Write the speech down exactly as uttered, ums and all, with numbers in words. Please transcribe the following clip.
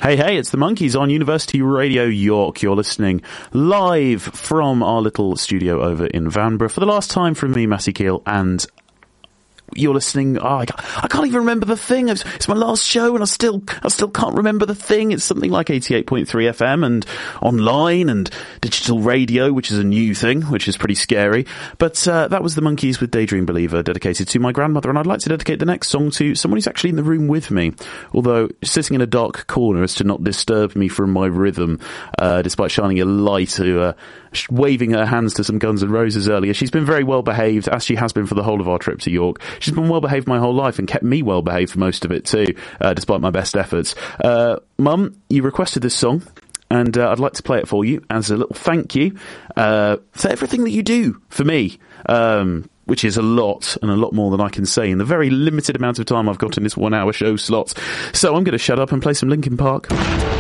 Hey, hey, it's the Monkees on University Radio York. You're listening live from our little studio over in Vanbrugh for the last time from me, Massey Keel, and you're listening. Oh, I, can't, I can't even remember the thing. It's, it's my last show, and I still, I still can't remember the thing. It's something like eighty-eight point three F M and online and digital radio, which is a new thing, which is pretty scary. But uh, that was the Monkees with Daydream Believer, dedicated to my grandmother, and I'd like to dedicate the next song to someone who's actually in the room with me, although sitting in a dark corner as to not disturb me from my rhythm, uh, despite shining a light to. Uh, waving her hands to some Guns N' Roses earlier. She's been very well behaved, as she has been for the whole of our trip to York. She's been well behaved my whole life and kept me well behaved for most of it too, uh, despite my best efforts. Uh, Mum, you requested this song, and uh, I'd like to play it for you as a little thank you uh, for everything that you do for me. Um, which is a lot, and a lot more than I can say in the very limited amount of time I've got in this one-hour show slot. So I'm going to shut up and play some Linkin Park.